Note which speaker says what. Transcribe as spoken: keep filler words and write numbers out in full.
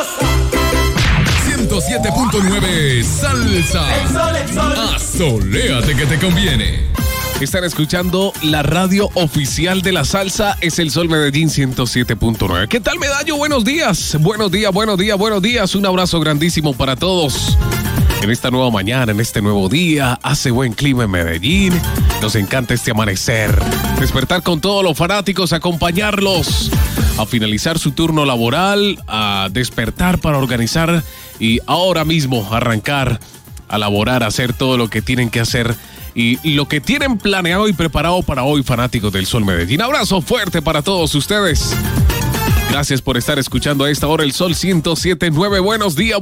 Speaker 1: ciento siete punto nueve Salsa.
Speaker 2: El sol, el sol.
Speaker 1: Asoléate que te conviene. Están escuchando la radio oficial de la salsa, es el Sol Medellín ciento siete punto nueve. ¿Qué tal, Medallo? Buenos días, buenos días, buenos días, buenos días. Un abrazo grandísimo para todos. En esta nueva mañana, en este nuevo día, hace buen clima en Medellín. Nos encanta este amanecer. Despertar con todos los fanáticos, acompañarlos a finalizar su turno laboral, a despertar para organizar y ahora mismo arrancar a laborar, a hacer todo lo que tienen que hacer y lo que tienen planeado y preparado para hoy, fanáticos del Sol Medellín. Abrazo fuerte para todos ustedes. Gracias por estar escuchando a esta hora el Sol ciento siete punto nueve. Buenos días.